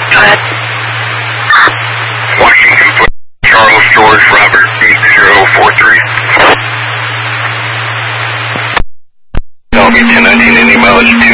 Go ahead. Washington, Charles George Robert 8043. Delta 1019, any mileage